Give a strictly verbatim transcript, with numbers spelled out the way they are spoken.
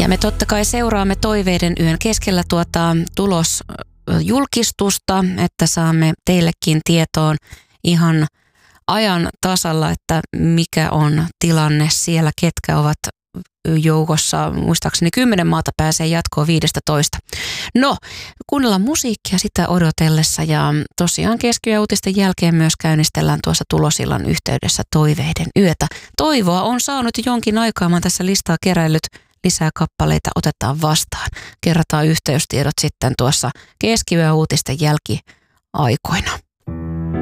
Ja me totta kai seuraamme Toiveiden yön keskellä tuota tulosjulkistusta, että saamme teillekin tietoon ihan ajan tasalla, että mikä on tilanne siellä, ketkä ovat joukossa. Muistaakseni kymmenen maata pääsee jatkoon viisitoista. No, kuunnellaan musiikkia sitä odotellessa ja tosiaan keskiyöuutisten jälkeen myös käynnistellään tuossa tulosillan yhteydessä Toiveiden yötä. Toivoa on saanut jonkin aikaa, mä tässä listaa keräillyt. Lisää kappaleita otetaan vastaan. Kerrotaan yhteystiedot sitten tuossa keskiyöuutisten jälkiaikoina.